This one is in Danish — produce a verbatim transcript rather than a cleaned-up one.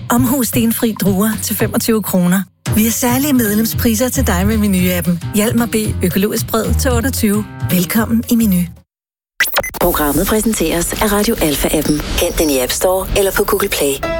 Omhus stenfri druer til femogtyve kroner. Vi har særlige medlemspriser til dig med Meny-appen. Hjalmar B. Økologisk brød til otteogtyve. Velkommen i Meny. Programmet præsenteres af Radio Alpha-appen. Hent den i App Store eller på Google Play.